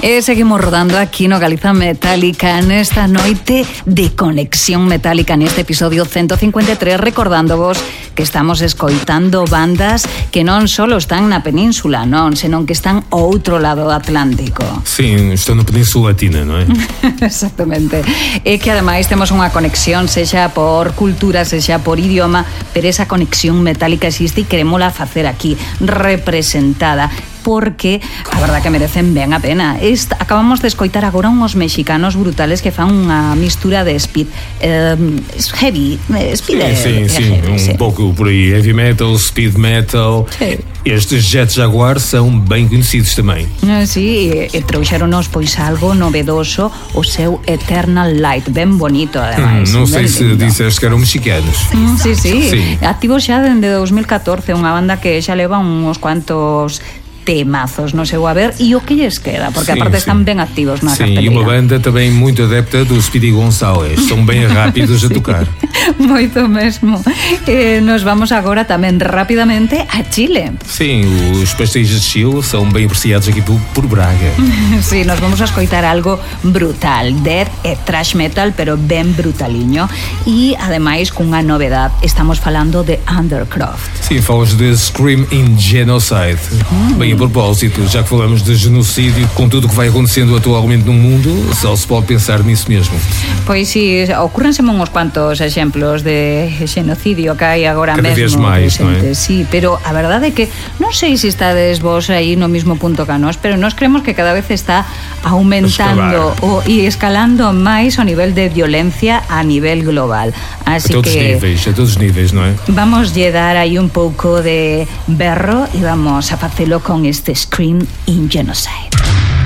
Seguimos rodando aquí no Galiza Metálica nesta noite de conexión metálica neste episodio 153, recordándovos que estamos escoitando bandas que non solo están na península, non, senón que están ao outro lado do Atlántico. Sim, estão na Península Latina, non é? Exactamente. E que ademais temos unha conexión, sexa por cultura, sexa por idioma, pero esa conexión metálica existe e querémola facer aquí, representada, porque a verdad que merecen ben a pena. Acabamos de escoitar agora uns mexicanos brutales que fan unha mistura de speed heavy, speed sim, heavy, um pouco por aí, heavy metal, speed metal. Sí. Estes Jet Jaguar são bem conhecidos também. Sí, e trouxeronos pois algo novedoso, o seu Eternal Light, ben bonito ademais. Non sei se disseste que eram mexicanos. Sí. Activos xa dende 2014, unha banda que xa leva uns cuantos temazos no seu haber e o que lles queda, porque aparte están ben activos na cartelera. E unha banda tamén muito adepta do Speedy González, son ben rápidos a tocar. Moito mesmo. Nos vamos agora tamén rapidamente a Chile. Sim, os pastéis de Chile são bem apreciados aqui por Braga. Sí, nos vamos a escoitar algo brutal, death e thrash metal, pero ben brutaliño e ademais cunha novedade, estamos falando de Undercroft. Sim, falas de Scream in Genocide. Bem, a propósito, já que falamos de genocídio, com tudo o que vai acontecendo atualmente no mundo, só se pode pensar nisso mesmo. Pois sí, ocurrenseme uns cuantos exemplos de genocidio que hai agora cada mesmo. Cada vez máis, non é? Sí, pero a verdade é que non sei se estades vos aí no mismo punto que a nós, pero nós creemos que cada vez está aumentando e escalando máis o nivel de violencia a nivel global. Así a todos os níveis, non é? Vamos lle dar aí un pouco de berro e vamos a facelo con este Scream in Genocide.